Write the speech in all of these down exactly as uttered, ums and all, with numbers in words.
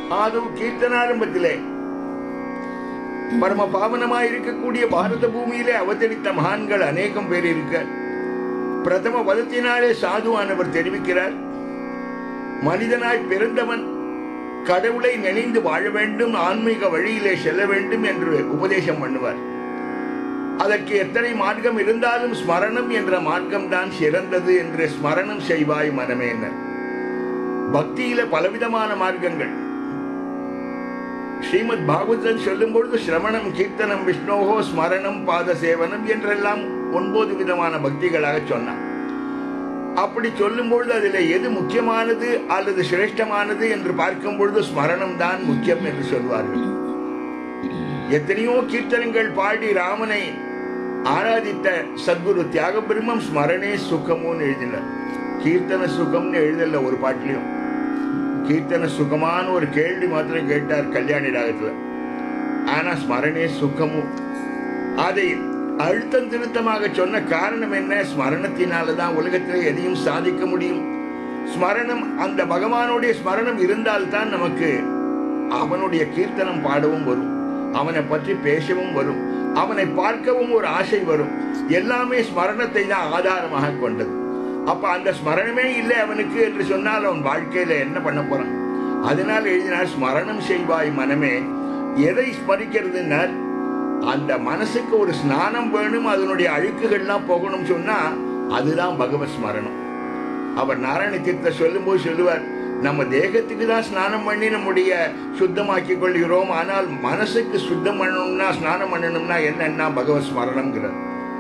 ஆதவ் கீர்த்தனாரம்பத்திலே பரம பாவனமாயிருக்கக்கூடிய பாரத பூமியிலே அவதரித்த மகான்கள் அநேகம் பேர் இருக்க, பிரதம பதத்தினாலே சாதுவானவர் தெரிவிக்கிறார், மனிதனாய் பிறந்தவன் கடவுளை நினைந்து வாழ வேண்டும், ஆன்மீக வழியிலே செல்ல வேண்டும் என்று உபதேசம் பண்ணுவார். அதற்கு எத்தனை மார்க்கம் இருந்தாலும் ஸ்மரணம் என்ற மார்க்கம் தான் சிறந்தது என்று ஸ்மரணம் செய்வாய் மனமே. பக்தியில பலவிதமான மார்க்கங்கள். ஸ்ரீமத் பாகவதன் சொல்லும் பொழுது சிரவணம், கீர்த்தனம், விஷ்ணோகோ, ஸ்மரணம், பாத சேவனம் என்றெல்லாம் ஒன்பது விதமான பக்திகளாக சொன்னார். அப்படி சொல்லும் பொழுது அதில் எது முக்கியமானது அல்லது சிரேஷ்டமானது என்று பார்க்கும் பொழுது ஸ்மரணம் தான் முக்கியம் என்று சொல்வார்கள். எத்தனையோ கீர்த்தனங்கள் பாடி ராமனை ஆராதித்த சத்குரு தியாக பிரம்மம் ஸ்மரணே சுகமும் எழுதினார். கீர்த்தன சுகம்னு எழுதல ஒரு பாட்டிலையும். கீர்த்தன சுகமான ஒரு கேள்வி மாத்திரம் கேட்டார் கல்யாணி ராகத்துல. ஆனா ஸ்மரணே சுகமும் அதை அழுத்தம் திருத்தமாக சொன்ன காரணம் என்ன? ஸ்மரணத்தினாலதான் உலகத்தில் எதையும் சாதிக்க முடியும். ஸ்மரணம், அந்த பகவானுடைய ஸ்மரணம் இருந்தால்தான் நமக்கு அவனுடைய கீர்த்தனம் பாடவும் வரும், அவனை பற்றி பேசவும் வரும், அவனை பார்க்கவும் ஒரு ஆசை வரும். எல்லாமே ஸ்மரணத்தை தான் ஆதாரமாக கொண்டது. அப்ப அந்த ஸ்மரணமே இல்லை அவனுக்கு என்று சொன்னால் அவன் வாழ்க்கையில என்ன பண்ண போறான்? அதனால் எழுதினார், ஸ்மரணம் செய்வாய் மனமே. எதை ஸ்மரிக்கிறதுன்னா, அந்த மனசுக்கு ஒரு ஸ்நானம் வேணும், அதனுடைய அழுக்குகள்லாம் போகணும் சொன்னா அதுதான் பகவத் ஸ்மரணம். அவர் நாராயண தீர்த்த சொல்லும் போது சொல்லுவார், நம்ம தேகத்துக்கு தான் ஸ்நானம் பண்ணி நம்முடைய சுத்தமாக்கி கொள்கிறோம், ஆனால் மனசுக்கு சுத்தம் பண்ணணும்னா ஸ்நானம் பண்ணணும்னா என்னன்னா பகவத் ஸ்மரணம்ங்கிறார்.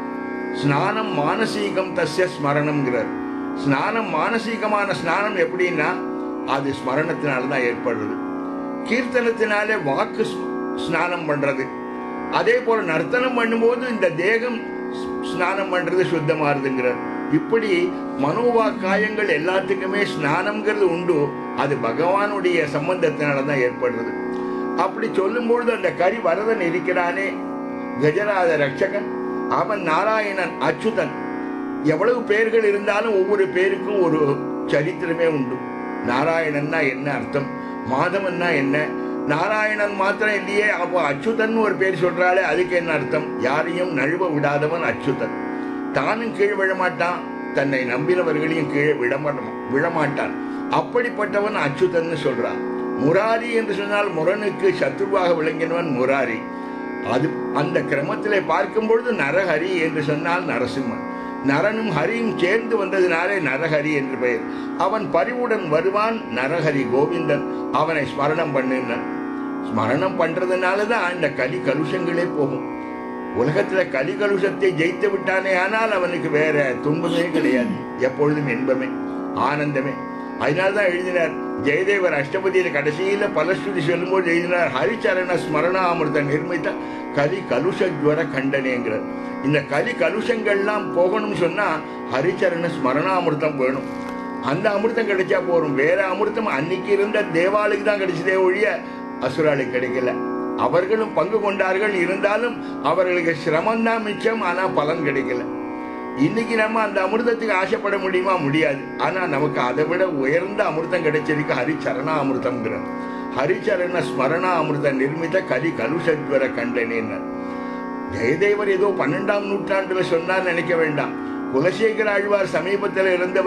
ஸ்நானம் மானசீகம் தஸ்ய ஸ்மரணம்ங்கிறார். ஸ்நானம் மானசீகமான ஸ்நானம் எப்படின்னா அது ஸ்மரணத்தினால்தான் ஏற்படுறது. கீர்த்தனத்தினாலே வாக்கு ஸ்நானம் பண்றது, அதே போல நர்த்தனம் பண்ணும்போது இந்த தேகம் ஸ்நானம் பண்றது சுத்தமாறுதுங்கிறார். இப்படி மனோவா காயங்கள் எல்லாத்துக்குமே ஸ்நானம்ங்கிறது உண்டு, அது பகவானுடைய சம்பந்தத்தினாலதான் ஏற்படுறது. அப்படி சொல்லும் பொழுது அந்த கரி வரதன் இருக்கிறானே கஜராஜ ரட்சகன், அவன் நாராயணன் அச்சுதன். எவ்வளவு பேர்கள் இருந்தாலும் ஒவ்வொரு பேருக்கும் ஒரு சரித்திரமே உண்டு. நாராயணன்னா என்ன அர்த்தம், மாதவன்னா என்ன? நாராயணன் மாத்திரம் இல்லையே, அப்போ அச்சுதன் ஒரு பேர் சொல்றாளே அதுக்கு என்ன அர்த்தம்? யாரையும் நழுவ விடாதவன் அச்சுதன். தானும் கீழ் விழமாட்டான், தன்னை நம்பினவர்களையும் கீழே விட விழமாட்டான். அப்படிப்பட்டவன் அச்சுதன் சொல்றான். முராரி என்று சொன்னால் முரனுக்கு சத்ருவாக விளங்கினவன் முராரி. அது அந்த கிரமத்திலே பார்க்கும் பொழுது நரஹரி என்று சொன்னால் நரசிம்மன். நரனும் ஹரியும் சேர்ந்து வந்ததினாலே நரஹரி என்று பெயர். அவன் பரிவுடன் வருவான், நரஹரி கோவிந்தன். அவனை ஸ்மரணம் பண்ணுன. ஸ்மரணம் பண்றதுனாலதான் இந்த கலி கலுஷங்களே போகும். உலகத்துல கலி கலுஷத்தை ஜெயித்து விட்டானே ஆனால் அவனுக்கு வேற துன்பமே கிடையாது, எப்பொழுதும் இன்பமே ஆனந்தமே. அதனால்தான் எழுதினார் ஜெயதேவர் அஷ்டபதியில கடைசியில பலஸ்ருதி சொல்லும் போது எழுதினார், ஹரிச்சரண ஸ்மரணாமிருத நிர்மித்த கலி கலுஷஜ்வர கண்டனேங்கிறார். இந்த கலி கலுஷங்கள்லாம் போகணும்னு சொன்னா ஹரிச்சரண ஸ்மரணாமிருதம் வேணும். அந்த அமிர்தம் கிடைச்சா போறோம். வேற அமிர்தம் அன்னைக்கு இருந்த தேவாளுக்கு தான் கிடைச்சதே ஒழிய அசுராளுக்கு கிடைக்கல. அவர்களும் பங்கு கொண்டார்கள், இருந்தாலும் அவர்களுக்கு சிரமம் தான் மிச்சம், ஆனா பலன் கிடைக்கல. இன்னைக்கு நம்ம அந்த அமிர்தத்துக்கு ஆசைப்பட முடியுமா? முடியாது. ஆனா நமக்கு அதை விட உயர்ந்த அமிர்தம் கிடைச்சிருக்கு, ஹரிச்சரணா அமிர்தம்ங்கிற. ஹரிச்சரண ஸ்மரணா அமிர்த நிர்மித கலி கலுஷத்வர கண்டனேன்னு ஜெயதேவர் ஏதோ பன்னெண்டாம் நூற்றாண்டுல சொன்னார் நினைக்க வேண்டாம். குலசேகர ஆழ்வார் சமீபத்தில் இருந்த